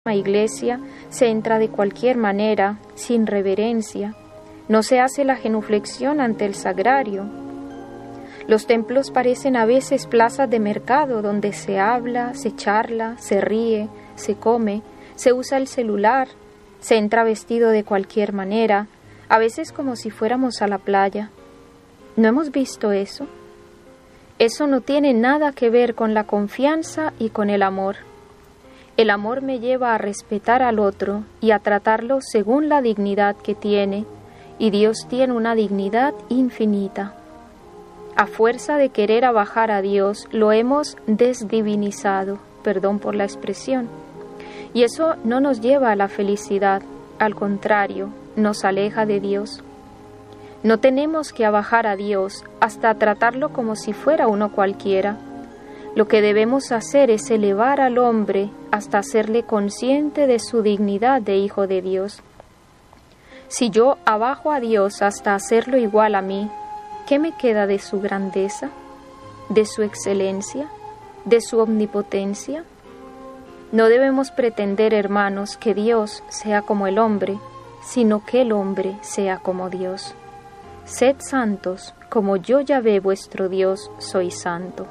iglesia se entra de cualquier manera, sin reverencia. No se hace la genuflexión ante el sagrario. Los templos parecen a veces plazas de mercado donde se habla, se charla, se ríe, se come, se usa el celular, se entra vestido de cualquier manera, a veces como si fuéramos a la playa. ¿No hemos visto eso? Eso no tiene nada que ver con la confianza y con el amor. El amor me lleva a respetar al otro y a tratarlo según la dignidad que tiene, y Dios tiene una dignidad infinita. A fuerza de querer abajar a Dios, lo hemos desdivinizado, perdón por la expresión, y eso no nos lleva a la felicidad, al contrario, nos aleja de Dios. No tenemos que abajar a Dios hasta tratarlo como si fuera uno cualquiera. Lo que debemos hacer es elevar al hombre hasta hacerle consciente de su dignidad de hijo de Dios. Si yo abajo a Dios hasta hacerlo igual a mí, ¿qué me queda de su grandeza, de su excelencia, de su omnipotencia? No debemos pretender, hermanos, que Dios sea como el hombre, sino que el hombre sea como Dios. Sed santos, como yo, Yahvé, vuestro Dios, soy santo.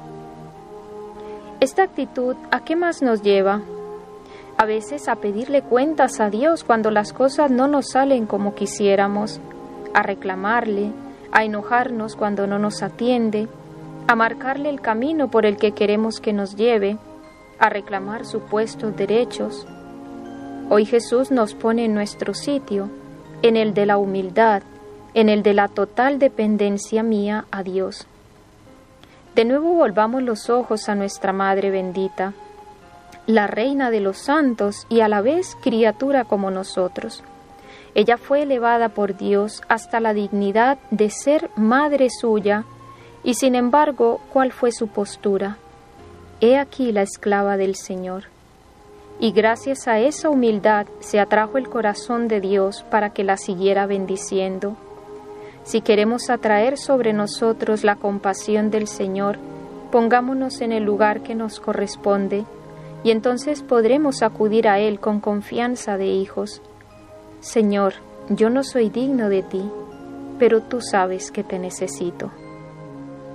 Esta actitud, ¿a qué más nos lleva? A veces a pedirle cuentas a Dios cuando las cosas no nos salen como quisiéramos, a reclamarle, a enojarnos cuando no nos atiende, a marcarle el camino por el que queremos que nos lleve, a reclamar supuestos derechos. Hoy Jesús nos pone en nuestro sitio, en el de la humildad, en el de la total dependencia mía a Dios. De nuevo volvamos los ojos a nuestra Madre bendita, la Reina de los santos y a la vez criatura como nosotros. Ella fue elevada por Dios hasta la dignidad de ser madre suya, y sin embargo, ¿cuál fue su postura? He aquí la esclava del Señor. Y gracias a esa humildad se atrajo el corazón de Dios para que la siguiera bendiciendo. Si queremos atraer sobre nosotros la compasión del Señor, pongámonos en el lugar que nos corresponde, y entonces podremos acudir a Él con confianza de hijos. Señor, yo no soy digno de ti, pero tú sabes que te necesito.